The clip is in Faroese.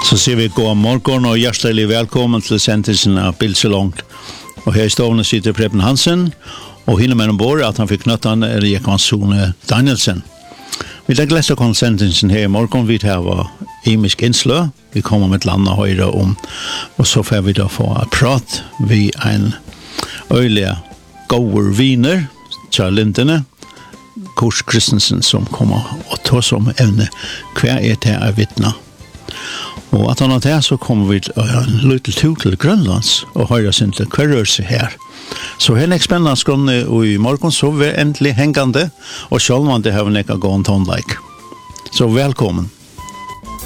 Så ser vi god morgon och hjärtligt välkommen till sändningen av Bild så långt. Och här i stående sitter Preben Hansen och hinner med ombord att han fick knötan är Jekvan Sune Danielsen. Vi lägger läsa konsentensen här i morgon. Vi tar imisk inslö. Vi kommer med ett land och höjre om. Och så får vi då få att prata vid en öjliga gåor viner. Tja Lindene. Kors Kristensen som kommer och tar som ämne. Kvar är det att vittna. Och att han har det så kommer vi en liten tur till Grönlands och höra sin till kvarrörelse här. Så här är spännande skrønne og i morgen så vi endelig hengande og sjølv om det har vi nekka gående tonelike. Så välkommen.